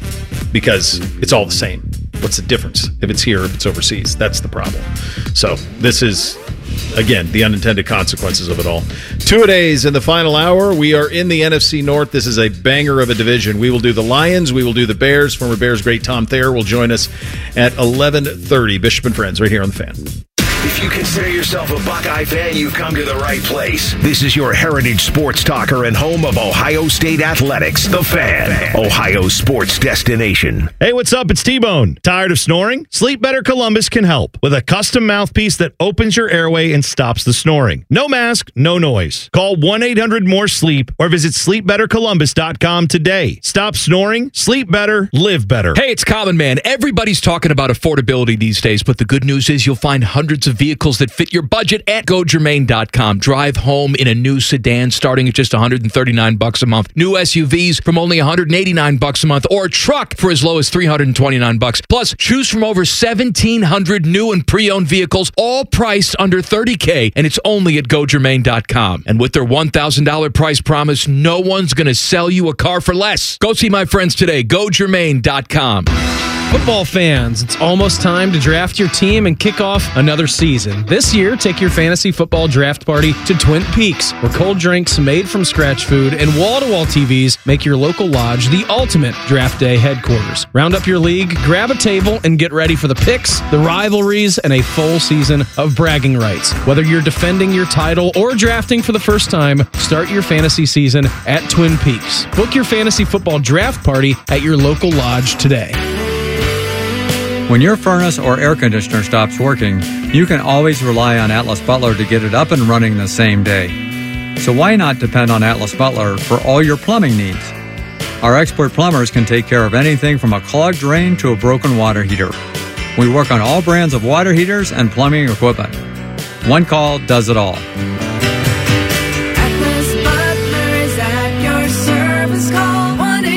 Because it's all the same. What's the difference if it's here or if it's overseas? That's the problem. So this is, again, the unintended consequences of it all. Two-a-days in the final hour. We are in the NFC North. This is a banger of a division. We will do the Lions. We will do the Bears. Former Bears great Tom Thayer will join us at 11:30. Bishop and Friends right here on The Fan. If you consider yourself a Buckeye fan, you've come to the right place. This is your heritage sports talker and home of Ohio State Athletics, The Fan, Ohio sports destination. Hey, what's up? It's T-Bone. Tired of snoring? Sleep Better Columbus can help with a custom mouthpiece that opens your airway and stops the snoring. No mask, no noise. Call 1-800-MORE-SLEEP or visit sleepbettercolumbus.com today. Stop snoring, sleep better, live better. Hey, it's Common Man. Everybody's talking about affordability these days, but the good news is you'll find hundreds of vehicles that fit your budget at GoGermain.com. Drive home in a new sedan starting at just $139 a month. New SUVs from only $189 a month, or a truck for as low as $329. Plus, choose from over 1,700 new and pre-owned vehicles, all priced under $30K, and it's only at GoGermain.com. And with their $1,000 price promise, no one's going to sell you a car for less. Go see my friends today. GoGermain.com. Football fans, it's almost time to draft your team and kick off another season. This year, take your fantasy football draft party to Twin Peaks, where cold drinks made from scratch food and wall-to-wall TVs make your local lodge the ultimate draft day headquarters. Round up your league, grab a table, and get ready for the picks, the rivalries, and a full season of bragging rights. Whether you're defending your title or drafting for the first time, start your fantasy season at Twin Peaks. Book your fantasy football draft party at your local lodge today. When your furnace or air conditioner stops working, you can always rely on Atlas Butler to get it up and running the same day. So why not depend on Atlas Butler for all your plumbing needs? Our expert plumbers can take care of anything from a clogged drain to a broken water heater. We work on all brands of water heaters and plumbing equipment. One call does it all. Atlas Butler is at your service. Call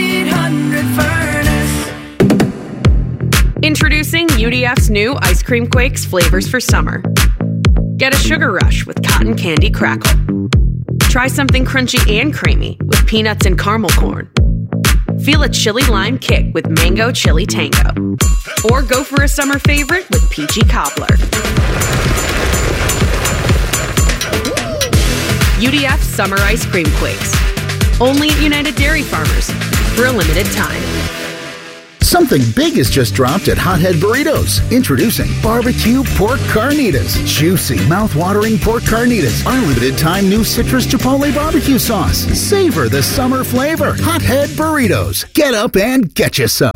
1-800-FURNACE. Introducing UDF's new Ice Cream Quakes flavors for summer. Get a sugar rush with cotton candy crackle. Try something crunchy and creamy with peanuts and caramel corn. Feel a chili lime kick with mango chili tango. Or go for a summer favorite with peachy cobbler. UDF Summer Ice Cream Quakes. Only at United Dairy Farmers for a limited time. Something big has just dropped at Hothead Burritos. Introducing barbecue pork carnitas. Juicy, mouth-watering pork carnitas. Our limited-time new citrus chipotle barbecue sauce. Savor the summer flavor. Hothead Burritos. Get up and get you some.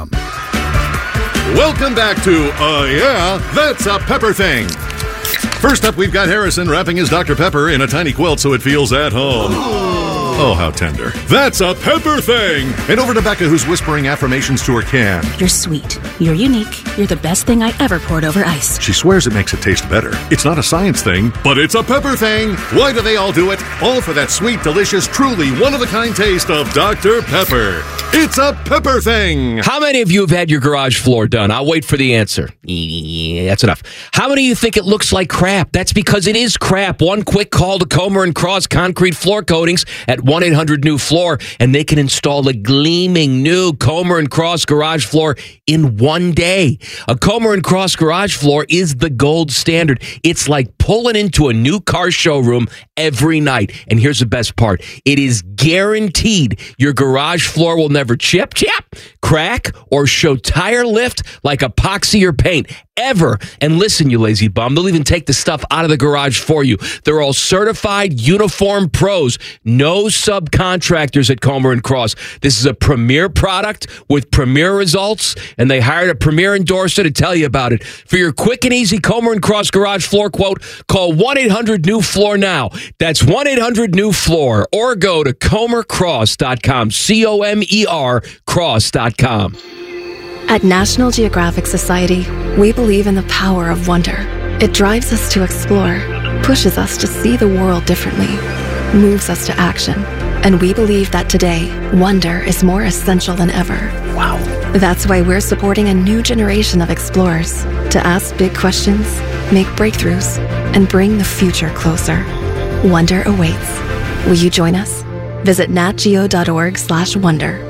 Welcome back to Yeah, That's a Pepper Thing. First up, we've got Harrison wrapping his Dr. Pepper in a tiny quilt so it feels at home. Oh, how tender. That's a Pepper Thing. And over to Becca, who's whispering affirmations to her can. You're sweet. You're unique. You're the best thing I ever poured over ice. She swears it makes it taste better. It's not a science thing, but it's a Pepper Thing. Why do they all do it? All for that sweet, delicious, truly one-of-a-kind taste of Dr. Pepper. It's a Pepper Thing. How many of you have had your garage floor done? I'll wait for the answer. Yeah, that's enough. How many of you think it looks like crap? That's because it is crap. One quick call to Comer & Cross Concrete Floor Coatings at 1-800-NEW-FLOOR, and they can install a gleaming new Comer & Cross garage floor in one day. A Comer & Cross garage floor is the gold standard. It's like pulling into a new car showroom every night. And here's the best part. It is guaranteed your garage floor will never chip, crack, or show tire lift like epoxy or paint. Ever. And listen, you lazy bum, they'll even take the stuff out of the garage for you. They're all certified uniform pros. No subcontractors at Comer & Cross. This is a premier product with premier results, and they hired a premier endorser to tell you about it. For your quick and easy Comer & Cross garage floor quote, call 1-800-NEW-FLOOR now. That's 1-800-NEW-FLOOR, or go to comercross.com, COMER cross.com. At National Geographic Society, we believe in the power of wonder. It drives us to explore, pushes us to see the world differently, moves us to action. And we believe that today, wonder is more essential than ever. Wow. That's why we're supporting a new generation of explorers to ask big questions, make breakthroughs, and bring the future closer. Wonder awaits. Will you join us? Visit natgeo.org/wonder.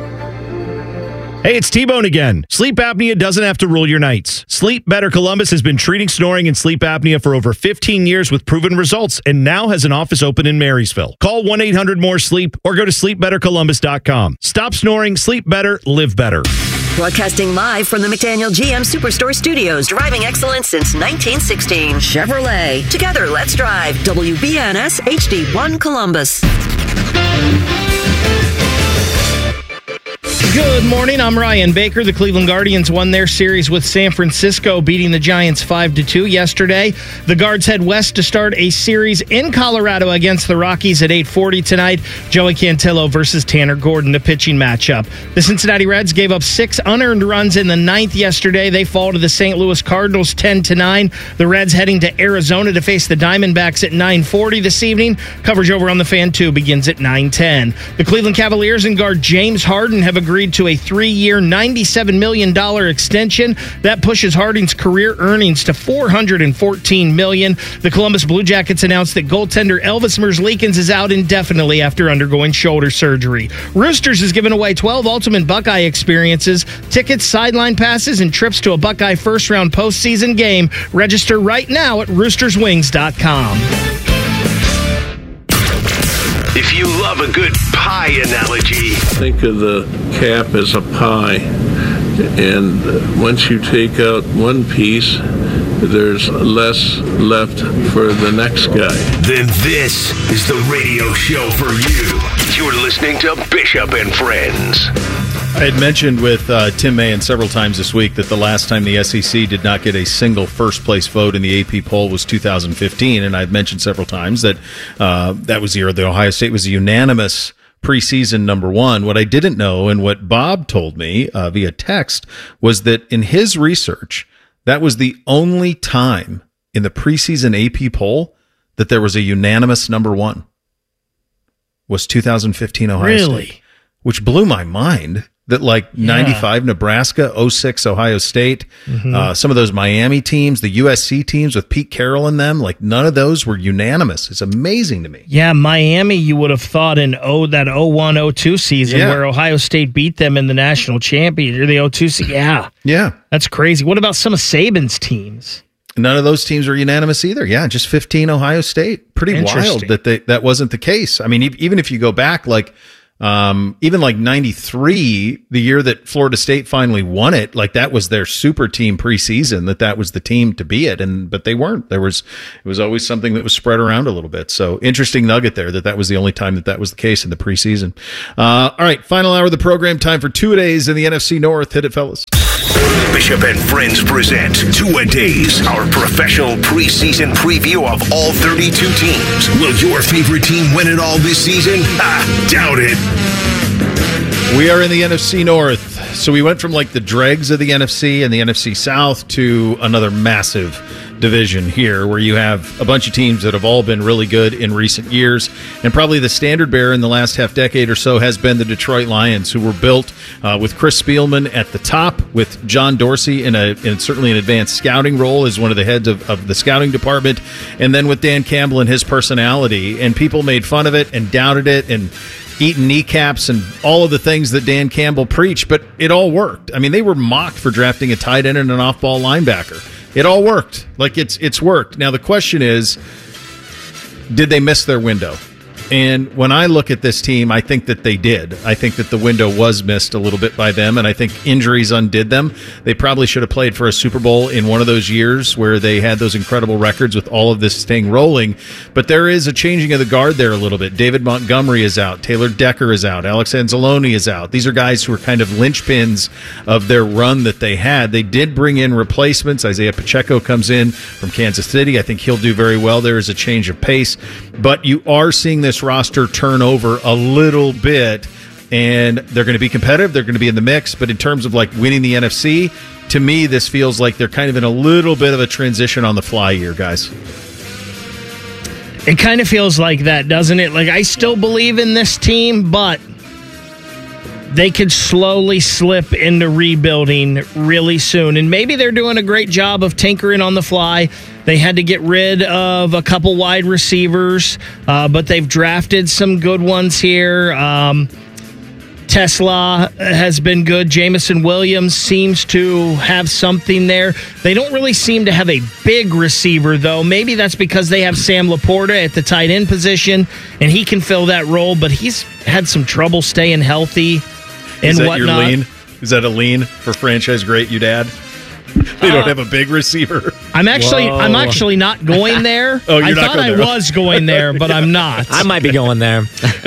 Hey, it's T-Bone again. Sleep apnea doesn't have to rule your nights. Sleep Better Columbus has been treating snoring and sleep apnea for over 15 years with proven results and now has an office open in Marysville. Call 1-800-MORE-SLEEP or go to sleepbettercolumbus.com. Stop snoring, sleep better, live better. Broadcasting live from the McDaniel GM Superstore Studios, driving excellence since 1916. Chevrolet. Together, let's drive. WBNS HD1 Columbus. Good morning, I'm Ryan Baker. The Cleveland Guardians won their series with San Francisco, beating the Giants 5-2 yesterday. The Guards head west to start a series in Colorado against the Rockies at 8:40 tonight. Joey Cantillo versus Tanner Gordon, the pitching matchup. The Cincinnati Reds gave up 6 unearned runs in the 9th yesterday. They fall to the St. Louis Cardinals 10-9. The Reds heading to Arizona to face the Diamondbacks at 9:40 this evening. Coverage over on the Fan 2 begins at 9:10. The Cleveland Cavaliers and guard James Harden have agreed to a 3-year, $97 million extension. That pushes Harden's career earnings to $414 million. The Columbus Blue Jackets announced that goaltender Elvis Merzlikins is out indefinitely after undergoing shoulder surgery. Roosters has given away 12 Ultimate Buckeye experiences, tickets, sideline passes, and trips to a Buckeye first-round postseason game. Register right now at roosterswings.com. If you love a good pie analogy, think of the cap as a pie, and once you take out one piece, there's less left for the next guy. then this is the radio show for you. You're listening to Bishop and Friends. I had mentioned with Tim Mahan several times this week that the last time the SEC did not get a single first-place vote in the AP poll was 2015, and I've mentioned several times that that was the year the Ohio State was a unanimous preseason number one. What I didn't know, and what Bob told me via text, was that in his research, That was the only time in the preseason AP poll that there was a unanimous number one. Was 2015 Ohio State. Which blew my mind. That 95 Nebraska, 06 Ohio State, some of those Miami teams, the USC teams with Pete Carroll in them, none of those were unanimous. It's amazing to me. Yeah, Miami, you would have thought in that 01-02 season where Ohio State beat them in the national championship, or the 02 season. Yeah. That's crazy. What about some of Saban's teams? None of those teams were unanimous either. Yeah, just 15 Ohio State. Pretty wild that wasn't the case. I mean, even if you go back even 93, the year that Florida State finally won it, that was their super team preseason, that was the team to be it. But they weren't. It was always something that was spread around a little bit. So interesting nugget there that was the only time that was the case in the preseason. All right. Final hour of the program. Time for 2-A-Days in the NFC North. Hit it, fellas. Bishop and Friends present 2-A-Days, our professional preseason preview of all 32 teams. Will your favorite team win it all this season? Doubt it. We are in the NFC North. So we went from the dregs of the NFC and the NFC South to another massive division here where you have a bunch of teams that have all been really good in recent years. And probably the standard bearer in the last half decade or so has been the Detroit Lions, who were built with Chris Spielman at the top, with John Dorsey in certainly an advanced scouting role as one of the heads of the scouting department, and then with Dan Campbell and his personality. And people made fun of it and doubted it and eating kneecaps and all of the things that Dan Campbell preached, but it all worked. I mean, they were mocked for drafting a tight end and an off-ball linebacker. It all worked. It's worked. Now, the question is, did they miss their window? And when I look at this team, I think that they did. I think that the window was missed a little bit by them, and I think injuries undid them. They probably should have played for a Super Bowl in one of those years where they had those incredible records with all of this thing rolling. But there is a changing of the guard there a little bit. David Montgomery is out. Taylor Decker is out. Alex Anzalone is out. These are guys who are kind of linchpins of their run that they had. They did bring in replacements. Isaiah Pacheco comes in from Kansas City. I think he'll do very well. There is a change of pace. But you are seeing this roster turn over a little bit, and they're going to be competitive. They're going to be in the mix. But in terms of winning the NFC, to me, this feels like they're kind of in a little bit of a transition on the fly here, guys. It kind of feels like that, doesn't it? I still believe in this team, but they could slowly slip into rebuilding really soon. And maybe they're doing a great job of tinkering on the fly. They had to get rid of a couple wide receivers, but they've drafted some good ones here. Tesla has been good. Jamison Williams seems to have something there. They don't really seem to have a big receiver, though. Maybe that's because they have Sam Laporta at the tight end position, and he can fill that role, but he's had some trouble staying healthy and whatnot. Your lean? Is that a lean for franchise great you dad? They don't have a big receiver. I'm actually not going there. Oh, you're I not thought going I there. was going there, but I'm not. I might be going there.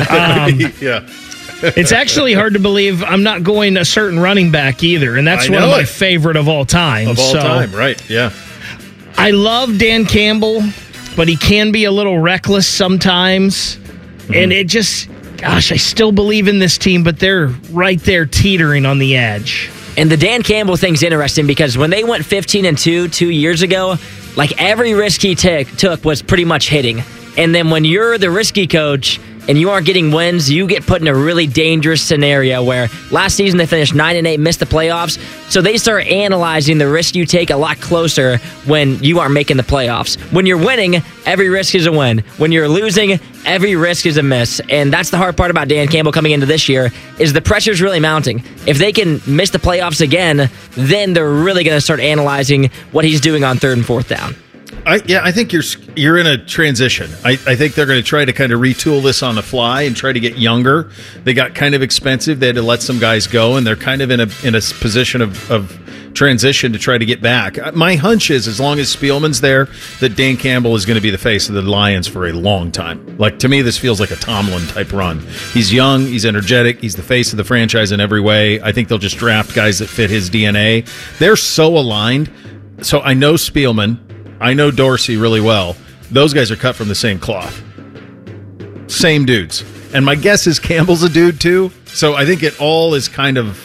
Yeah. It's actually hard to believe I'm not going a certain running back either, and that's one of my favorite of all time. Of all time, right, yeah. I love Dan Campbell, but he can be a little reckless sometimes, and it just, gosh, I still believe in this team, but they're right there teetering on the edge. And the Dan Campbell thing's interesting because when they went 15-2 2 years ago, every risk he took was pretty much hitting. And then when you're the risky coach and you aren't getting wins, you get put in a really dangerous scenario where last season they finished 9-8, missed the playoffs. So they start analyzing the risk you take a lot closer when you aren't making the playoffs. When you're winning, every risk is a win. When you're losing, every risk is a miss. And that's the hard part about Dan Campbell coming into this year is the pressure's really mounting. If they can miss the playoffs again, then they're really going to start analyzing what he's doing on 3rd and 4th down. I think you're in a transition. I think they're going to try to kind of retool this on the fly and try to get younger. They got kind of expensive. They had to let some guys go, and they're kind of in a position of transition to try to get back. My hunch is, as long as Spielman's there, that Dan Campbell is going to be the face of the Lions for a long time. To me, this feels like a Tomlin-type run. He's young, he's energetic, he's the face of the franchise in every way. I think they'll just draft guys that fit his DNA. They're so aligned. So I know Spielman. I know Dorsey really well. Those guys are cut from the same cloth. Same dudes. And my guess is Campbell's a dude too. So I think it all is kind of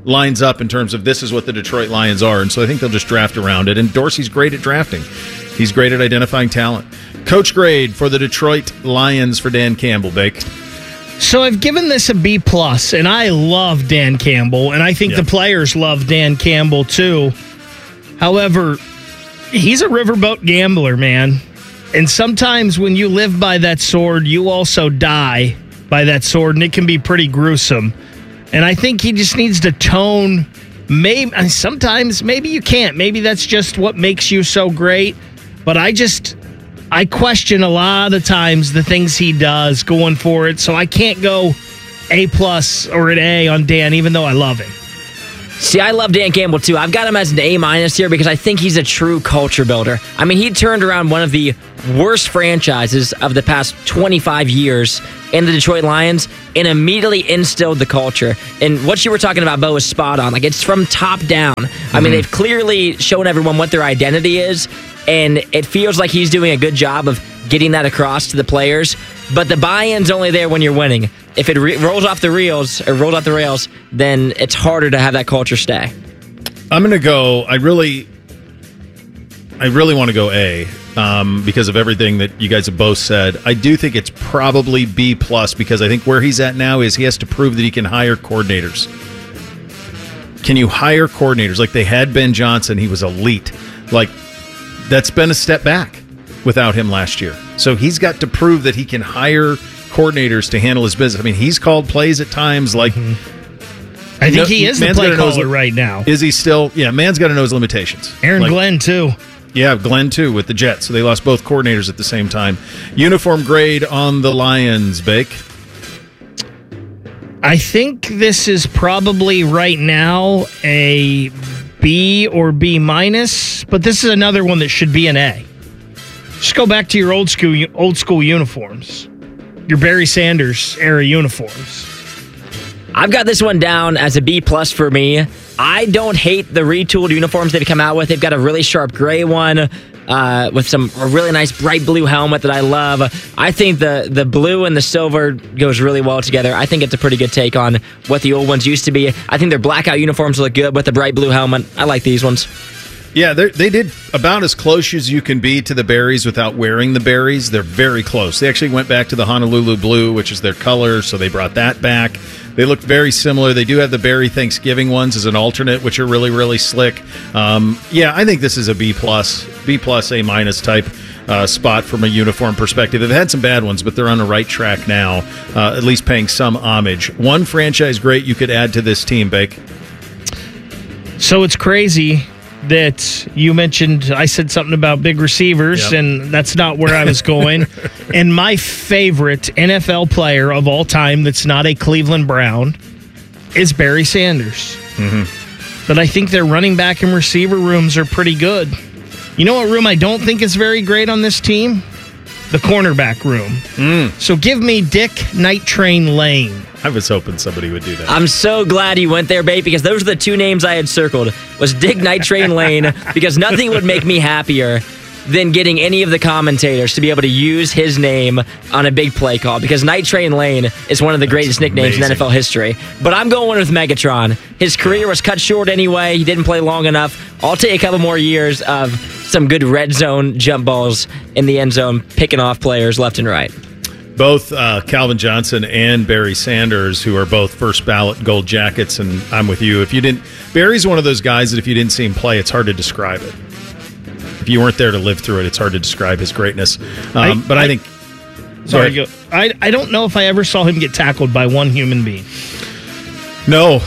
lines up in terms of this is what the Detroit Lions are. And so I think they'll just draft around it. And Dorsey's great at drafting. He's great at identifying talent. Coach grade for the Detroit Lions for Dan Campbell, Bake. So I've given this a B+, and I love Dan Campbell, and I think the players love Dan Campbell too. However, he's a riverboat gambler, man. And sometimes when you live by that sword, you also die by that sword, and it can be pretty gruesome. And I think he just needs to tone. Sometimes maybe you can't. Maybe that's just what makes you so great. But I question a lot of times the things he does going for it, so I can't go A+ or an A on Dan, even though I love him. See, I love Dan Campbell, too. I've got him as an A- here because I think he's a true culture builder. I mean, he turned around one of the worst franchises of the past 25 years in the Detroit Lions and immediately instilled the culture. And what you were talking about, Bo, is spot on. Like, it's from top down. I mean, they've clearly shown everyone what their identity is, and it feels like he's doing a good job of getting that across to the players. But the buy-in's only there when you're winning. If it rolls off the rails, then it's harder to have that culture stay. I'm going to go. I really want to go A because of everything that you guys have both said. I do think it's probably B+ because I think where he's at now is he has to prove that he can hire coordinators. Can you hire coordinators? Like they had Ben Johnson, he was elite. Like that's been a step back without him last year. So he's got to prove that he can hire coordinators to handle his business. I mean, he's called plays at times like... I think he is the play caller right now. Is he still? Yeah, man's got to know his limitations. Aaron Glenn, too. Yeah, Glenn, too, with the Jets. So they lost both coordinators at the same time. Uniform grade on the Lions, Bake? I think this is probably right now a B or B-, but this is another one that should be an A. Just go back to your old school uniforms. Your Barry Sanders era uniforms. I've got this one down as a B+ for me. I don't hate the retooled uniforms they've come out with. They've got a really sharp gray one with a really nice bright blue helmet that I love. I think the blue and the silver goes really well together. I think it's a pretty good take on what the old ones used to be. I think their blackout uniforms look good with the bright blue helmet. I like these ones. Yeah, they did about as close as you can be to the berries without wearing the berries. They're very close. They actually went back to the Honolulu blue, which is their color, so they brought that back. They look very similar. They do have the berry Thanksgiving ones as an alternate, which are really, really slick. Yeah, I think this is a B+, A- type spot from a uniform perspective. They've had some bad ones, but they're on the right track now, at least paying some homage. One franchise great you could add to this team, Bake. So it's crazy that you mentioned, I said something about big receivers, and that's not where I was going. And my favorite NFL player of all time that's not a Cleveland Brown is Barry Sanders. But I think their running back and receiver rooms are pretty good. You know what room I don't think is very great on this team? The cornerback room. So give me Dick Night Train Lane. I was hoping somebody would do that. I'm so glad you went there, babe, because those are the two names I had circled. Was Dick Night Train Lane, because nothing would make me happier than getting any of the commentators to be able to use his name on a big play call, because Night Train Lane is one of the greatest nicknames in NFL history. But I'm going with Megatron. His career was cut short anyway. He didn't play long enough. I'll take a couple more years of some good red zone jump balls in the end zone, picking off players left and right. Both Calvin Johnson and Barry Sanders, who are both first ballot Gold Jackets, and I'm with you. Barry's one of those guys that if you didn't see him play, it's hard to describe it. If you weren't there to live through it, it's hard to describe his greatness. But I think... Sorry, I don't know if I ever saw him get tackled by one human being. No.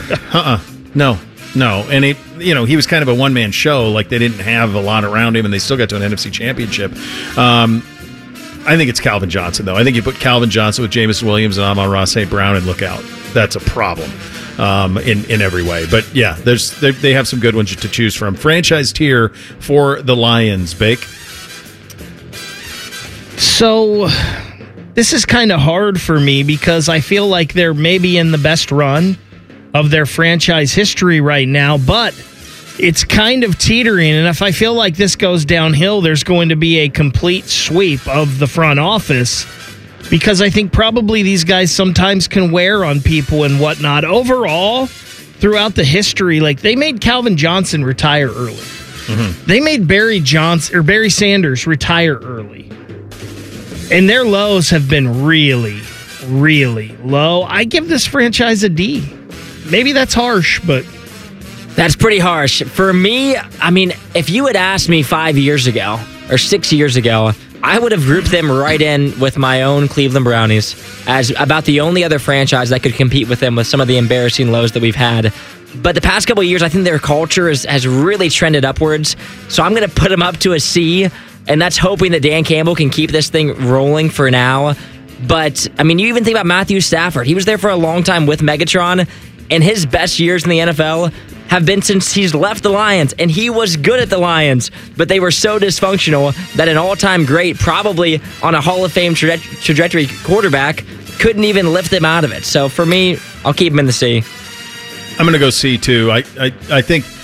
No. And he was kind of a one-man show. Like, they didn't have a lot around him, and they still got to an NFC championship. I think it's Calvin Johnson, though. I think you put Calvin Johnson with Jameson Williams and Amon-Ra St. Brown and look out. That's a problem in every way. But, yeah, they have some good ones to choose from. Franchise tier for the Lions, Bake. So this is kind of hard for me because I feel like they're maybe in the best run of their franchise history right now, but it's kind of teetering, and if I feel like this goes downhill, there's going to be a complete sweep of the front office because I think probably these guys sometimes can wear on people and whatnot. Overall, throughout the history, like they made Calvin Johnson retire early. Mm-hmm. They made Barry Sanders retire early. And their lows have been really, really low. I give this franchise a D. Maybe that's harsh, but... That's pretty harsh. For me, I mean, if you had asked me 5 years ago or 6 years ago, I would have grouped them right in with my own Cleveland Brownies as about the only other franchise that could compete with them with some of the embarrassing lows that we've had. But the past couple of years, I think their culture has really trended upwards. So I'm going to put them up to a C, and that's hoping that Dan Campbell can keep this thing rolling for now. But, I mean, you even think about Matthew Stafford. He was there for a long time with Megatron, and his best years in the NFL have been since he's left the Lions, and he was good at the Lions, but they were so dysfunctional that an all-time great, probably on a Hall of Fame trajectory quarterback, couldn't even lift them out of it. So for me, I'll keep him in the C. I'm going to go C too. I think